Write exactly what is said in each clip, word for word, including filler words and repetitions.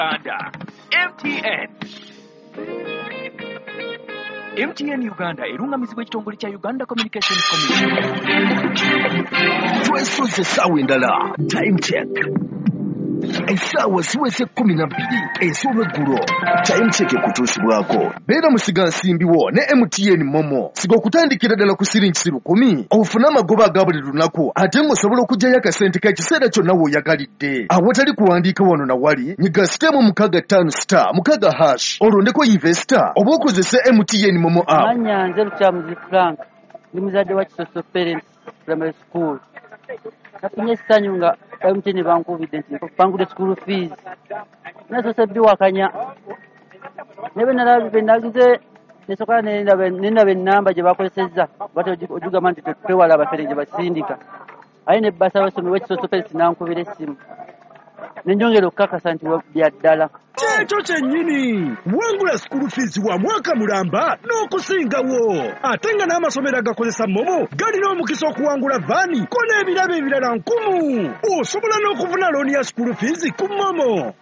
Uganda. M T N. M T N Uganda erungamizibwa ekitongole kya Uganda Communication Commission. Twesoze sawa endala. Time check. Esawa siweze kumi na mbiri ez'olweggulo. Time check kutuusibwako. Beera musiga nsimbiwo ne M T N Momo. Siga okutandikira ddala ku siringi lukumi. Ofuna amagoba aga buli lunaku ate ng'osobola okugyayo akasente k'ekiseera kyonna w'oyagalidde. Awatali kuwandiika wano na wali, nyiga sitemu mukaga ttaano star mukaga hash. Olondeko investor oba okozese M T N Momo app. Manya nze Lukyamuzi Frank. Ndi muzadde wa Kisoso Parents Primary School. Nafunye essanyu nga M T N bankubidde nti bangudde school fees. Nasoose biwakanya. Nebe nalabe nagize nesokola nenaba ennamba gye bakozesezza bate ojugamba nti twewala abafere gye basindika. Aye ne bbasa w'essomero w'Ekisoso Parents nankubira essimu. Nenjongera okukakasa nti bya ddala. Ekyo kyennyini wangula school fees wa mwaka mulamba n'okusingawo ate nga n'amasomero agakozesa Momo galina omukisa okuwangula vaani ko n'ebirabo ebirala nkumu. Osobola n'okufuna looni ya school fees ku Momo.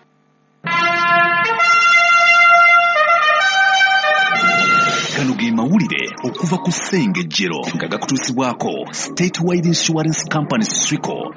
Gano ge mawulire okuva ku Ssengejjero nga gakutuusibwako State Wide Insurance Company Srico.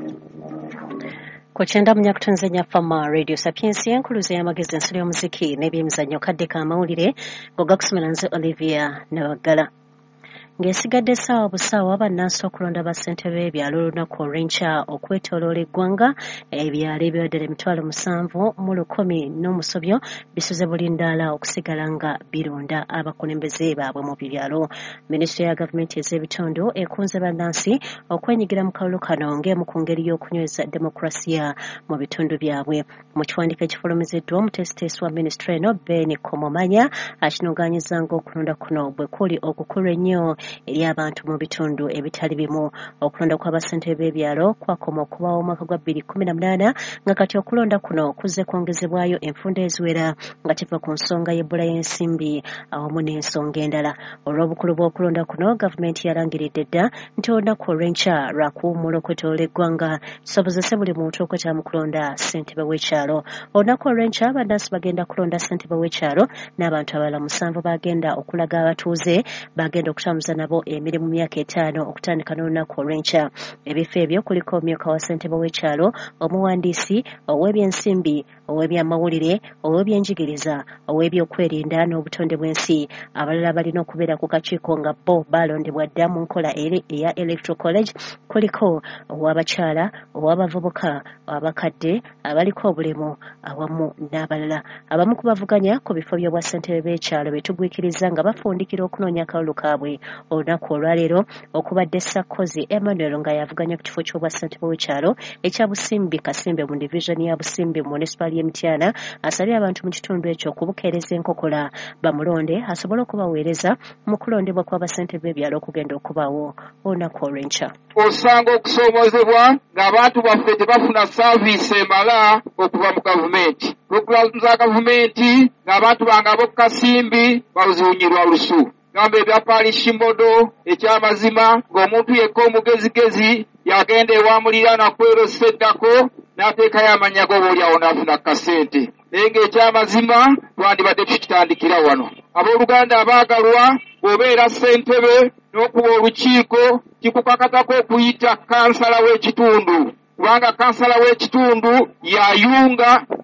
Kuchenda munyakutunzenya Fama Radio Sapiensi enkuluze y'amagezi ensolo y'omuziki n'ebyemizannyo kadde ka mawulire gogakusomera nze Olivia Nabagala. Ng'esigadde essaawa busaawa bannansi okulonda bassentebe b'ebyalo olunaku olw'enkya okwetooloola eggwanga ebyalo ebiwedde emitwalo musanvu mu lukumi n'omusobyo bisuze buli ndaala okusigala nga bironda abakulembeze baabwe mu byalo. Minisitule ya gavumenti ez'ebitundu ekunze bannansi okwenyigira mu kalulu kano ng'emu ku ngeri y'okunyweza demokulasiya mu bitundu byabwe. Mu kiwandiiko ekifulumiziddwa omuteesiteesi wa minisitule eno Ben Komomanya akinogaanyiza ng'okulonda kuno bwe kuli okukulu ennyo eri abantu mu bitundu ebitali bimu. Okulonda kw'abassentebe b'ebyalo kwakoma okubawo omwaka gwa bbiri kkumi na munaana nga kati okulonda kuno kuzze kwongezebwayo enfunda eziwera nga kiva ku nsonga y'ebbula y'ensimbi awamu n'ensonga endala. Olw'obukulu bw'okulonda kuno gavumenti yalangiridde dda nti olunaku olw'enkya lwa kuwummula okwetooloola eggwanga kisobozese buli muntu okwetaba mu kulonda ssentebe w'ekyalo. Olunaku olw'enkya bannansi bagenda kulonda ssentebe w'ekyalo n'abantu abalala musanvu bagenda okulaga abatuuze bagenda okutambuza nabo emirimu myaka etaano okutandika n'olunaku olw'enkya. Ebifo ebyo kuliko omumyuka wa ssentebe w'ekyalo, omuwandiisi, ow'ebyensimbi, ow'ebyamawulire, ow'ebyenjigiriza, ow'ebyokwerinda n'obutonde bw'ensi. Abalala balina okubeera ku kakiiko nga bo baalondebwa dda mu nkola eya Electoral College kuliko ow'abakyala, ow'abavubuka, abakadde, abaliko obulemu awamu n'abalala. Abamu ku bavuganya ku bifo by'obwassentebe b'ekyalo betugwikiriza nga bafundikira okunoonya akalulu kaabwe olunaku olwaleero okubadde Sakkozi Emmanuel nga yavuganya ku kifo ky'obwassentebe w'ekyalo ekya Busimbi Kasimbe mu divisioni ya Busimbi mu municipal y'e Mityana. Asabye abantu mu kitundu ekyo okubukeereza enkokola bamulonde asobole okubaweereza mu kulondebwa kw'abassentebe b'ebyalo okugenda okubaawo olunaku olw'enkya. Osanga okusoomozebwa ng'abantu baffe tebafuna saaviisi emala okuva mu gavumenti. Pulogulaamu za gavumenti ng'abantu bange ab'oku Kasimbi baziwunyirwa lusu. Gamba ebyapaali Shimodo ekyamazima ng'omuntu yekka omugezigezi yagenda ewamuliraana kwero seddako n'ateekayo amannya go oboolyawo n'afuna kasente. Naye ng'ekyamazima twandibadde tukitandikira wano. Abooluganda abaagalwa bw'obeera ssentebe n'okuba olukiiko kikukakatako okuyita kansala w'ekitundu kubanga kansala w'ekitundu yayunga